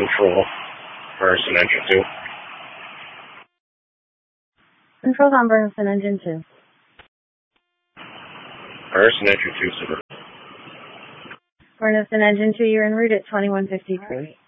control for Sun Engine 2. Control on Sun Engine 2. Sun Engine 2, Super. Sun Engine 2, you're en route at 2153.